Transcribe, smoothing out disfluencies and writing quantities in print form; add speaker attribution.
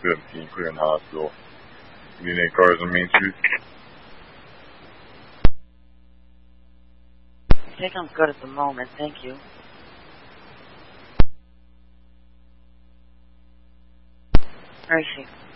Speaker 1: 17 Cleveland Hospital. You need any cars on Main Street?
Speaker 2: I think I'm good at the moment, thank you. Where is she?